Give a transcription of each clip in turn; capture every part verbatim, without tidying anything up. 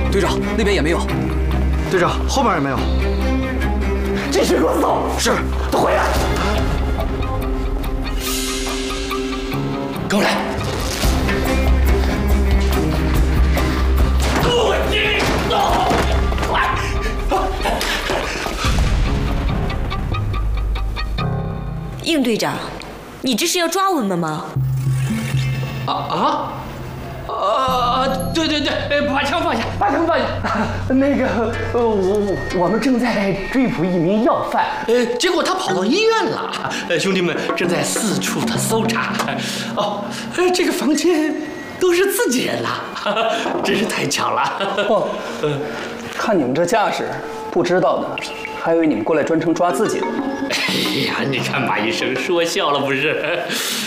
队长，那边也没有。 队长，后边也没有。 继续给我搜。 是， 都回来。 跟我来。不许走！快！ 应队长，你这是要抓我们吗？ 啊啊！啊，对对对，把枪放下，把枪放下。 那个，呃，我我们正在追捕一名要犯， 呃，结果他跑到医院了。呃，兄弟们正在四处的搜查。哦，呃，这个房间都是自己人啦，真是太巧了。 哦， 呃， 看你们这架势，不知道的还以为你们过来专程抓自己的。 哎呀，你看马医生说笑了不是？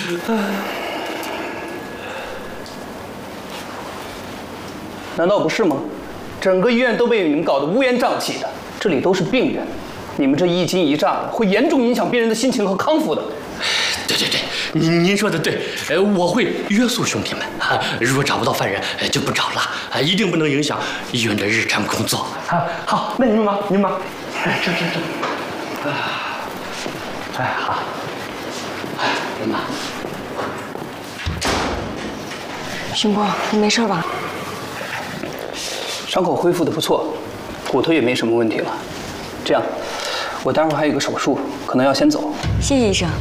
难道不是吗？整个医院都被你们搞得乌烟瘴气的，这里都是病人，你们这一惊一乍的，会严重影响病人的心情和康复的。 对对对，您您说的对，呃，我会约束兄弟们啊，如果找不到犯人，就不找了啊，一定不能影响医院的日常工作。 啊，好，那你们忙，你们忙，这这这，啊，哎好， 哎，人马。 熊波，你没事吧？ 伤口恢复的不错，骨头也没什么问题了。这样，我待会儿还有个手术，可能要先走。 谢谢医生。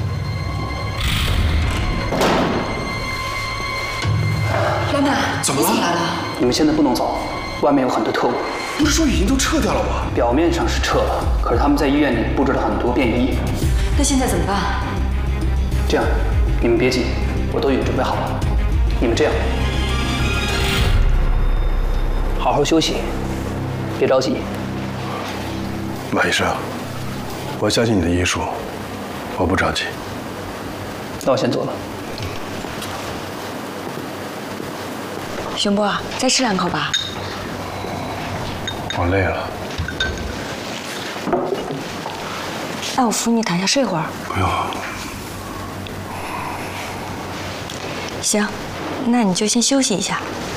老板， 怎么了？ 来了？ 你们现在不能走，外面有很多特务。 不是说已经都撤掉了吗？ 表面上是撤了，可是他们在医院里布置了很多便衣。 那现在怎么办？ 这样，你们别急，我都已经准备好了。你们这样，好好休息，别着急。 马医生，我相信你的医术，我不着急。 那我先走了。 熊波，再吃两口吧。 我累了。 那我扶你躺下睡会儿。 不用。 行，那你就先休息一下。